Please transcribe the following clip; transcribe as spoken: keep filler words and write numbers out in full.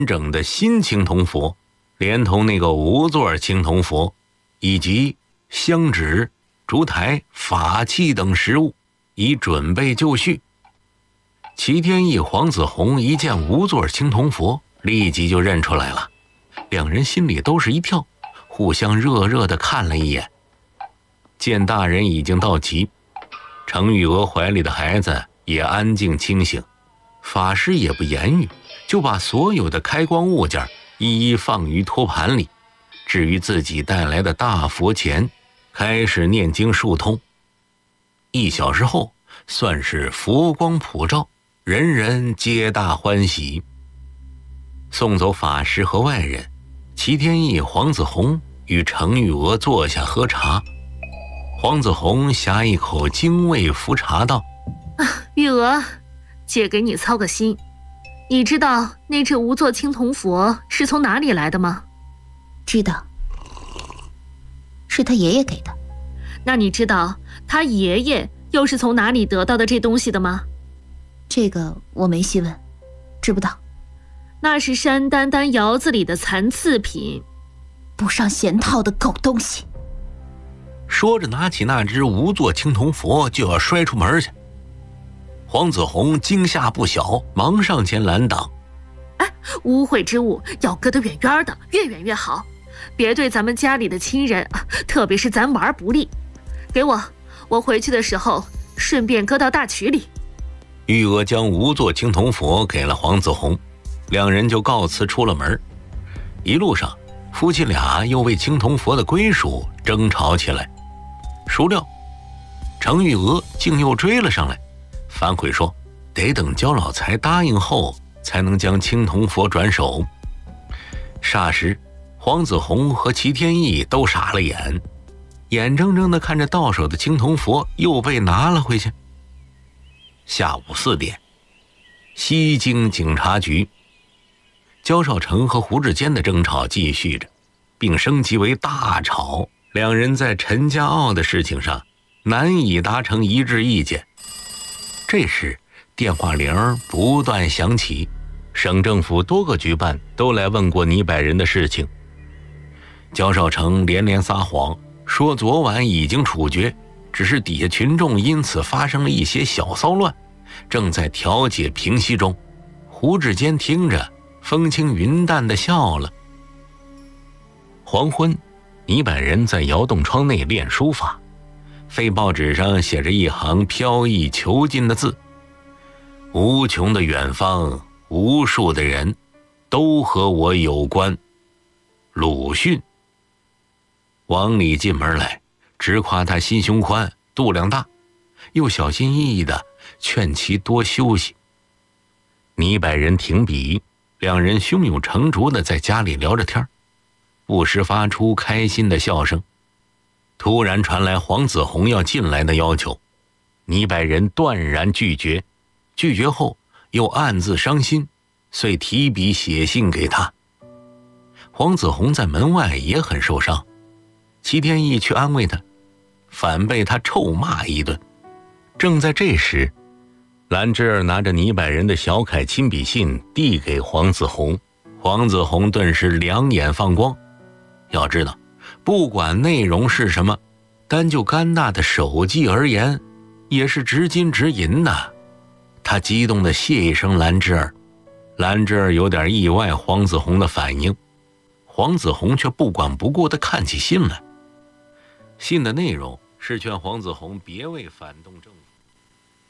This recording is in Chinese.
整的新青铜佛，连同那个无座青铜佛，以及香纸、烛台、法器等食物，以准备就绪。齐天义、黄子弘一见无座青铜佛，立即就认出来了，两人心里都是一跳，互相热热地看了一眼。见大人已经到齐，程玉娥怀里的孩子也安静清醒，法师也不言语，就把所有的开光物件一一放于托盘里，至于自己带来的大佛前，开始念经疏通。一小时后，算是佛光普照，人人皆大欢喜。送走法师和外人，齐天义、黄子弘与程玉娥坐下喝茶。黄子弘呷一口精味茯茶道： 啊，玉娥，姐给你操个心，你知道那只无座青铜佛是从哪里来的吗？ 知道，是他爷爷给的。 那你知道他爷爷又是从哪里得到的这东西的吗？ 这个我没细问，知不道。 那是山丹丹窑子里的残次品。 不上闲套的狗东西。 说着拿起那只无座青铜佛就要摔出门去。黄子弘惊吓不小，忙上前拦挡： 哎，污秽之物要搁得远远的，越远越好，别对咱们家里的亲人，特别是咱娃儿不利。给我，我回去的时候顺便搁到大渠里。 玉娥将无座青铜佛给了黄子弘，两人就告辞出了门。一路上，夫妻俩又为青铜佛的归属争吵起来。孰料程玉娥竟又追了上来，反悔说得等焦老财答应后才能将青铜佛转手。霎时黄子弘和齐天义都傻了眼，眼睁睁地看着到手的青铜佛又被拿了回去。下午四点，西京警察局，焦少成和胡志坚的争吵继续着，并升级为大吵。两人在陈家坳的事情上难以达成一致意见。这时电话铃不断响起，省政府多个局办都来问过倪百人的事情。焦少成连连撒谎，说昨晚已经处决，只是底下群众因此发生了一些小骚乱，正在调解平息中。胡志坚听着风轻云淡地笑了。黄昏，倪百人在窑洞窗内练书法，废报纸上写着一行飘逸遒劲的字：无穷的远方，无数的人，都和我有关。鲁迅。王李进门来，直夸他心胸宽，度量大，又小心翼翼地劝其多休息。倪百人停笔，两人胸有成竹地在家里聊着天，不时发出开心的笑声。突然传来黄子弘要进来的要求，倪百人断然拒绝，拒绝后又暗自伤心，遂提笔写信给他。黄子弘在门外也很受伤，齐天义去安慰他，反被他臭骂一顿。正在这时，兰芝儿拿着倪百人的小楷亲笔信递给黄子弘，黄子弘顿时两眼放光。要知道，不管内容是什么，单就甘大的手迹而言，也是值金值银的。他激动地谢一声兰芝儿，兰芝儿有点意外黄子弘的反应，黄子弘却不管不顾地看起信来。信的内容是劝黄子弘别为反动政府